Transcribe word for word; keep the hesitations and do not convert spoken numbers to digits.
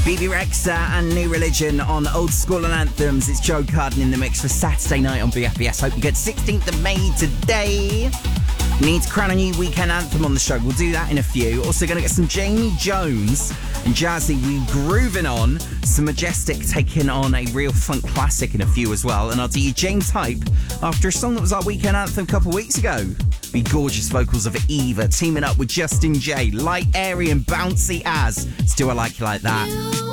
B B Rexa and New Religion on Old School and Anthems. It's Joe Carden in the mix for Saturday night on B F B S. Hope you get sixteenth of May today. Need to crown a new weekend anthem on the show. We'll do that in a few. Also going to get some Jamie Jones and Jazzy. We grooving on some Majestic taking on a real funk classic in a few as well. And I'll do you James Hype after a song that was our weekend anthem a couple of weeks ago. The gorgeous vocals of Eva teaming up with Justin J. Light, airy and bouncy as. Let's do I Like You Like That.